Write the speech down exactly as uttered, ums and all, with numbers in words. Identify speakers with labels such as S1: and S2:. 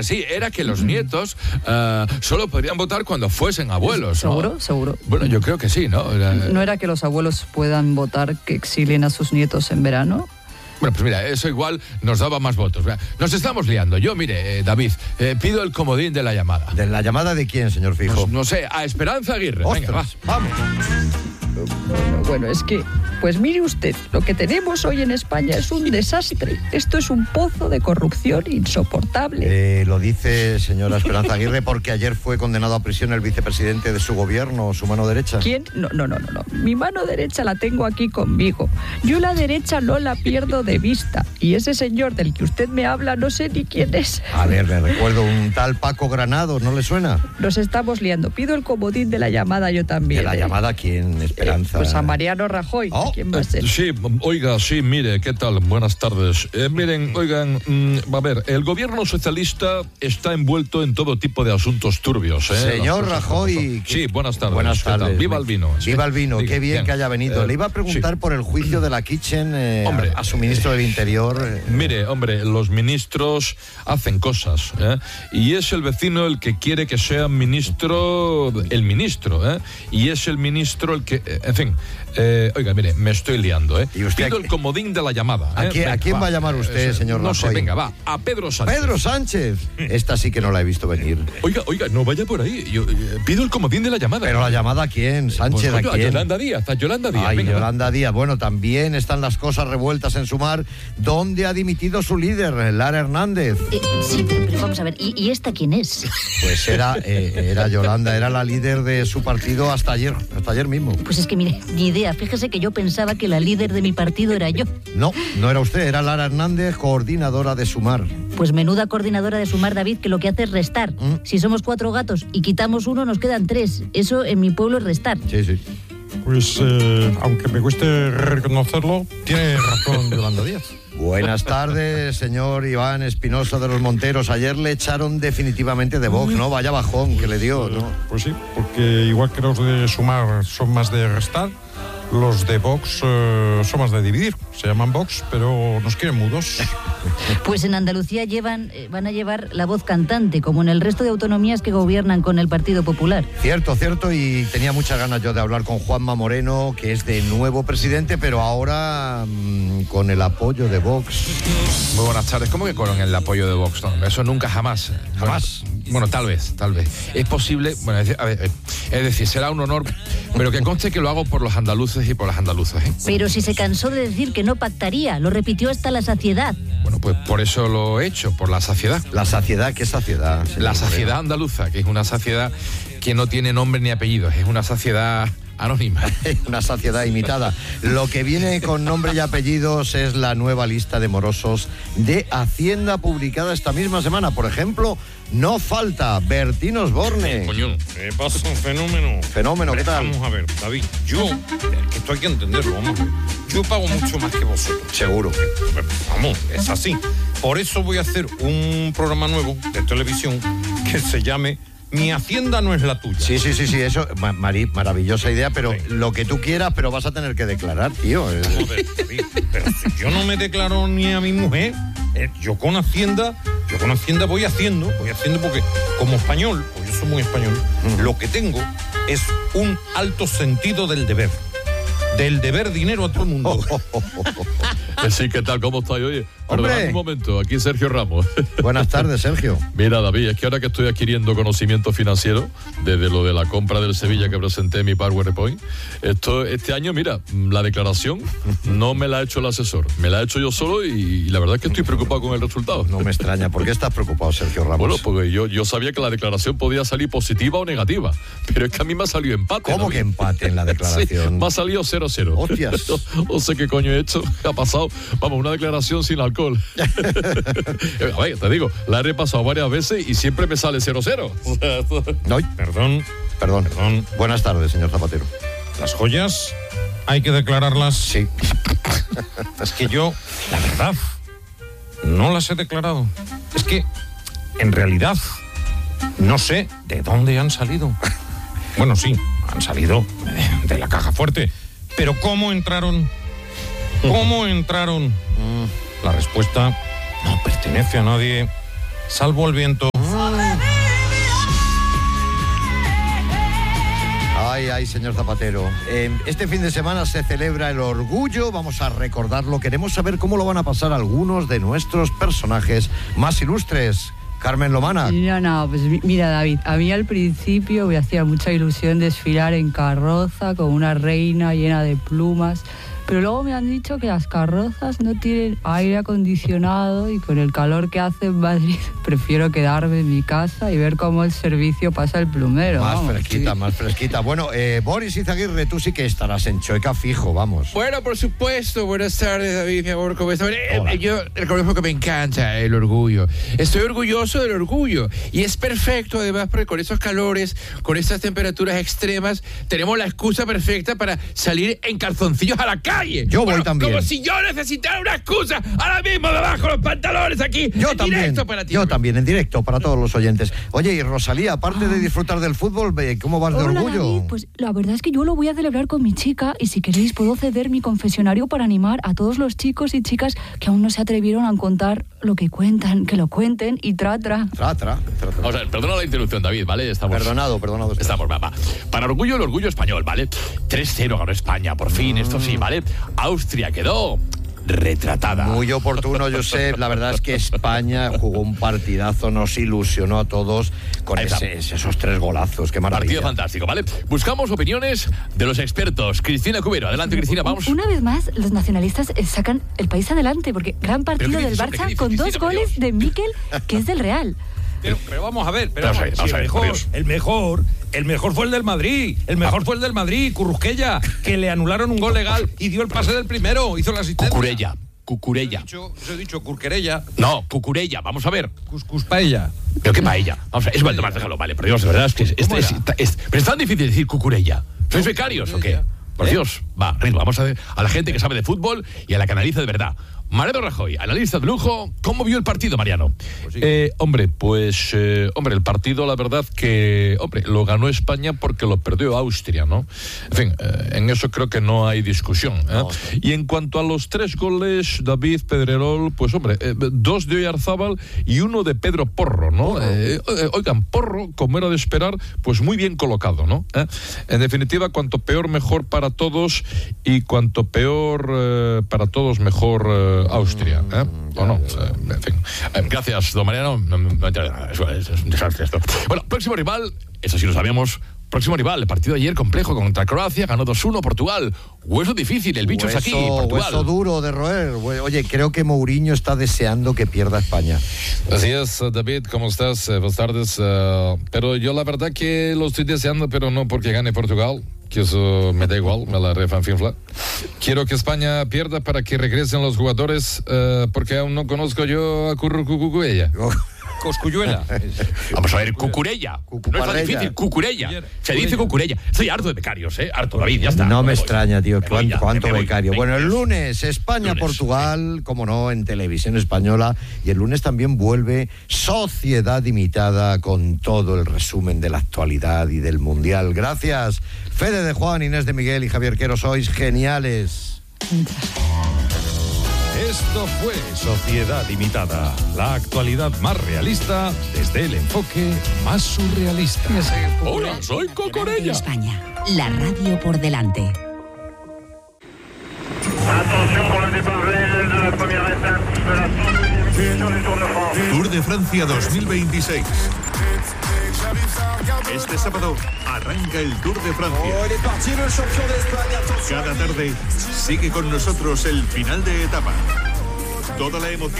S1: Ah, sí, era que los nietos uh, solo podrían votar cuando fuesen abuelos,
S2: ¿Seguro?
S1: ¿no?
S2: Seguro.
S1: Bueno, yo creo que sí, ¿no? Era...
S2: ¿No era que los abuelos puedan votar que exilien a sus nietos en verano?
S1: Bueno, pues mira, eso igual nos daba más votos. Nos estamos liando. Yo, mire, eh, David, eh, pido el comodín de la llamada.
S3: ¿De la llamada de quién, señor Fijo?
S1: Pues, no sé, a Esperanza Aguirre.
S3: ¡Ostras!
S1: Venga, va.
S3: ¡Vamos!
S2: Bueno, bueno, es que, pues mire usted, lo que tenemos hoy en España es un desastre. Esto es un pozo de corrupción insoportable.
S3: Eh, lo dice señora Esperanza Aguirre porque ayer fue condenado a prisión el vicepresidente de su gobierno, su mano derecha.
S2: ¿Quién? No, no, no, no, no. Mi mano derecha la tengo aquí conmigo. Yo la derecha no la pierdo de vista. Y ese señor del que usted me habla no sé ni quién es.
S3: A ver, le recuerdo un tal Paco Granados, ¿no le suena?
S2: Nos estamos liando. Pido el comodín de la llamada yo también.
S3: ¿De la
S2: ¿eh?
S3: llamada a quién, Esperanza?
S2: Eh, pues a Mariano Rajoy.
S3: Oh.
S2: ¿Quién va a ser?
S4: Sí, oiga, sí, mire, ¿qué tal? Buenas tardes. Eh, miren, oigan, mmm, a ver, el gobierno socialista está envuelto en todo tipo de asuntos turbios, ¿eh?
S3: Señor Rajoy.
S4: Sí, buenas tardes.
S3: Buenas tardes.
S4: ¿Qué tal? Viva el vino.
S3: Viva el vino,
S4: Sí,
S3: qué bien,
S4: bien
S3: que haya venido.
S4: Eh,
S3: Le iba a preguntar
S4: sí.
S3: por el juicio de la Kitchen eh,
S4: Hombre.
S3: a, a su ministro del Interior. Eh.
S4: Mire, hombre, los ministros hacen cosas, ¿eh? Y es el vecino el que quiere que sea ministro, el ministro, ¿eh? Y es el ministro el que, eh, en fin, eh, oiga, mire, me estoy liando, ¿eh?
S3: ¿Y usted
S4: Pido
S3: a-
S4: el comodín de la llamada.
S3: ¿A
S4: ¿eh?
S3: quién,
S4: Venga,
S3: ¿a quién va a llamar usted,
S4: Eh,
S3: señor
S4: No
S3: Rajoy?
S4: sé, venga, va, a Pedro Sánchez.
S3: Pedro Sánchez. Esta sí que no la he visto venir.
S4: Oiga, oiga, no vaya por ahí. Yo eh, pido el comodín de la llamada.
S3: Pero la llamada a quién, Sánchez,
S4: Pues, coño,
S3: ¿a quién?
S4: A Yolanda Díaz, a Yolanda Díaz.
S3: Ay,
S4: venga, va.
S3: Yolanda Díaz. Bueno, también están las cosas revueltas en su mar. ¿Dónde ha dimitido su líder, Lara Hernández?
S5: Eh, sí, pero, pero vamos a ver, ¿y, y esta quién es?
S3: Pues era, eh, era Yolanda, era la líder de su partido hasta ayer, hasta ayer mismo.
S5: Pues es que mire, ni idea, fíjese que yo pensaba que la líder de mi partido era yo.
S3: No, no era usted, era Lara Hernández, coordinadora de Sumar.
S5: Pues menuda coordinadora de Sumar, David, que lo que hace es restar.
S3: ¿Mm?
S5: Si somos cuatro gatos y quitamos uno, nos quedan tres. Eso en mi pueblo es restar.
S3: Sí, sí.
S6: Pues, eh, aunque me cueste reconocerlo, tiene razón Yolanda Díaz.
S3: Buenas tardes, señor Iván Espinosa de los Monteros. Ayer le echaron definitivamente de Vox, ¿no? Vaya bajón que le dio, ¿no?
S6: Pues sí, porque igual que los de Sumar son más de restar, los de Vox eh, son más de dividir. Se llaman Vox, pero nos quieren mudos.
S5: Pues en Andalucía llevan, eh, van a llevar la voz cantante, como en el resto de autonomías que gobiernan con el Partido Popular.
S3: Cierto, cierto, y tenía muchas ganas yo de hablar con Juanma Moreno, que es de nuevo presidente, pero ahora mmm, con el apoyo de Vox.
S1: Muy buenas tardes. ¿Cómo que con el apoyo de Vox? No, eso nunca, jamás.
S3: Jamás.
S1: Bueno, bueno, tal vez, tal vez. Es posible, bueno, es, a ver, es decir, será un honor, pero que conste que lo hago por los andaluces y por las andaluzas, ¿eh?
S5: Pero si se cansó de decir que no pactaría, lo repitió hasta la saciedad.
S1: Bueno, pues por eso lo he hecho, por la saciedad.
S3: La saciedad, ¿qué saciedad? señor
S1: La
S3: Moreno?
S1: saciedad andaluza, que es una saciedad que no tiene nombre ni apellidos, es una saciedad anónima.
S3: Una saciedad imitada. Lo que viene con nombre y apellidos es la nueva lista de morosos de Hacienda publicada esta misma semana. Por ejemplo, no falta Bertín Osborne.
S7: Coño, ¿qué pasa? Un fenómeno.
S3: Fenómeno, ¿qué tal?
S7: Vamos a ver, David, yo, que esto hay que entenderlo, vamos a ver. Yo pago mucho más que vosotros.
S3: Seguro.
S7: Vamos, es así. Por eso voy a hacer un programa nuevo de televisión que se llame Mi Hacienda no es la tuya.
S3: Sí, sí, sí, sí, eso, ma- mari- maravillosa idea, pero
S7: Sí.
S3: lo que tú quieras, pero vas a tener que declarar, tío. Eh,
S7: Joder, David, pero si yo no me declaro ni a mi mujer, eh, yo con Hacienda, yo con Hacienda voy haciendo, voy haciendo porque como español, pues yo soy muy español,
S3: Ujú.
S7: lo que tengo es un alto sentido del deber. Del deber dinero a todo el mundo.
S4: Sí, ¿qué tal? ¿Cómo estáis? Oye,
S3: Hombre.
S4: perdonad un momento, aquí Sergio Ramos.
S3: Buenas tardes, Sergio.
S4: Mira, David, es que ahora que estoy adquiriendo conocimiento financiero, desde lo de la compra del Sevilla que presenté en mi PowerPoint, esto, este año, mira, la declaración no me la ha hecho el asesor, me la he hecho yo solo y, y la verdad es que estoy preocupado con el resultado.
S3: No me extraña. ¿Por qué estás preocupado, Sergio Ramos?
S4: Bueno, porque yo, yo sabía que la declaración podía salir positiva o negativa, pero es que a mí me ha salido empate.
S3: ¿Cómo
S4: David.
S3: que empate en la
S4: Sí,
S3: declaración?
S4: me ha salido cero cero.
S3: Hostias.
S4: No, no sé qué coño he hecho. ¿Qué ha pasado? Vamos, una declaración sin alcohol. A ver, te digo, la he repasado varias veces y siempre me sale cero cero. O sea, esto-
S3: Ay,
S7: Perdón,
S3: perdón.
S7: perdón.
S3: Buenas tardes, señor Zapatero.
S7: Las joyas hay que declararlas.
S3: Sí.
S7: Es que yo, la verdad, no las he declarado. Es que, en realidad, no sé de dónde han salido. Bueno, sí, han salido eh, de la caja fuerte. Pero ¿cómo entraron? ¿Cómo entraron? La respuesta no pertenece a nadie, salvo al viento.
S3: señor Zapatero. Eh, este fin de semana se celebra el orgullo, vamos a recordarlo, queremos saber cómo lo van a pasar algunos de nuestros personajes más ilustres. Carmen Lomana.
S8: No, no, pues mira, David, a mí al principio me hacía mucha ilusión desfilar en carroza con una reina llena de plumas, pero luego me han dicho que las carrozas no tienen aire acondicionado y con el calor que hace en Madrid prefiero quedarme en mi casa y ver cómo el servicio pasa el plumero.
S3: Más
S8: vamos,
S3: fresquita,
S8: sí.
S3: más fresquita. Bueno, eh, Boris Izaguirre, tú sí que estarás en Chueca fijo, vamos.
S1: Bueno, por supuesto. Buenas tardes, David, mi amor. ¿Cómo estás? Eh, yo reconozco que me encanta el orgullo. Estoy orgulloso del orgullo. Y es perfecto, además, porque con esos calores, con esas temperaturas extremas, tenemos la excusa perfecta para salir en calzoncillos a la calle.
S3: Yo voy
S1: bueno,
S3: también.
S1: Como si yo necesitara una excusa ahora mismo de abajo los pantalones aquí.
S3: Yo
S1: en
S3: también.
S1: directo para ti.
S3: Yo también, en directo para todos los oyentes. Oye, y Rosalía, aparte de disfrutar del fútbol, ¿cómo vas de
S9: Hola,
S3: orgullo?
S9: David, pues la verdad es que yo lo voy a celebrar con mi chica y si queréis puedo ceder mi confesionario para animar a todos los chicos y chicas que aún no se atrevieron a contar lo que cuentan, que lo cuenten y tra, tra.
S3: Tra, tra, tra, tra.
S4: Vamos a ver, perdona la interrupción, David, ¿vale? Estamos...
S3: Perdonado, perdonado.
S4: Estamos, va, va. Para orgullo, el orgullo español, ¿vale? tres cero ganó España, por fin, esto sí, ¿vale? Austria quedó retratada.
S3: Muy oportuno, Josep. La verdad es que España jugó un partidazo, nos ilusionó a todos con ese, esos tres golazos. Qué maravilla.
S4: Partido fantástico, ¿vale? Buscamos opiniones de los expertos. Cristina Cubero, adelante, Cristina, vamos.
S9: Una vez más, los nacionalistas eh, sacan el país adelante porque gran partido
S4: qué
S9: del
S4: dices, hombre,
S9: Barça
S4: qué dices,
S9: con dos
S4: Cristina, por
S9: goles
S4: Dios?
S9: de Mikel, que es del Real.
S7: Pero, pero vamos a ver, pero
S4: Vamos a
S7: vamos,
S4: ver,
S7: si
S4: vamos a
S7: el,
S4: ver, por
S7: mejor,
S4: Dios.
S7: el mejor, el mejor fue el del Madrid, el mejor fue el del Madrid, Currusquella, que le anularon un gol legal y dio el pase del primero, hizo la asistencia.
S4: Cucurella, Cucurella.
S7: He dicho, eso he dicho, Curquerella,
S4: No, Cucurella, vamos a ver.
S7: Cuscus Paella.
S4: Pero qué paella. Vamos a ver, es Valdemar, déjalo, vale, pero Dios, de verdad es que es,
S7: ¿Cómo
S4: es,
S7: era?
S4: es- es- pero es tan difícil decir Cucurella. ¿Sois becarios o qué? Por
S7: ¿Eh?
S4: Dios, va, ritmo, vamos a ver a la gente que sabe de fútbol y a la que analiza de verdad. Mariano Rajoy, analista de lujo, ¿cómo vio el partido, Mariano?
S7: Pues sí.
S4: Eh, hombre, pues, eh, hombre, el partido, la verdad que, hombre, lo ganó España porque lo perdió Austria, ¿no? En fin, eh, en eso creo que no hay discusión. ¿eh?
S3: No.
S4: Y en cuanto a los tres goles, David Pedrerol, pues, hombre, eh, dos de Oyarzábal y uno de Pedro Porro, ¿no? Eh, eh, oigan, Porro, como era de esperar, pues muy bien colocado, ¿no? ¿Eh? En definitiva, cuanto peor, mejor para todos y cuanto peor eh, para todos, mejor eh, Austria, ¿eh? ¿O no? Eh, en fin. Eh, gracias, don Mariano. No, no, no, eso es, es un desastre esto. Bueno, próximo rival, eso sí lo sabíamos. Próximo rival, el partido de ayer complejo contra Croacia, ganó dos uno Portugal. Hueso difícil, el bicho
S3: hueso,
S4: es aquí, Portugal.
S3: Hueso duro de roer. Oye, creo que Mourinho está deseando que pierda España.
S4: Así es, David, ¿cómo estás? Eh, buenas tardes. Uh, pero yo la verdad que lo estoy deseando, pero no porque gane Portugal, que eso me da igual, me la refanfinfla. Quiero que España pierda para que regresen los jugadores, uh, porque aún no conozco yo a Currucucucuella.
S7: Coscuyuela.
S4: Vamos a ver, Cucurella. No es tan
S3: Cucuparella.
S4: difícil, Cucurella. Se dice Cucurella. Estoy harto de becarios, ¿eh? Harto, David, ya está.
S3: No me
S4: voy.
S3: extraña, tío.
S4: Me voy
S3: Cuánto,
S4: ya,
S3: cuánto
S4: me voy.
S3: becario.
S4: Venga.
S3: Bueno, el lunes España-Portugal, como no, en televisión española. Y el lunes también vuelve Sociedad Imitada con todo el resumen de la actualidad y del Mundial. Gracias, Fede de Juan, Inés de Miguel y Javier Quero. Sois geniales.
S7: Esto fue Sociedad Imitada, la actualidad más realista desde el enfoque más surrealista.
S4: Hola, soy Cucurella.
S10: España, la radio por delante.
S11: Tour de Francia dos mil veintiséis. Este sábado arranca el Tour de Francia. Cada tarde sigue con nosotros el final de etapa. Toda la emoción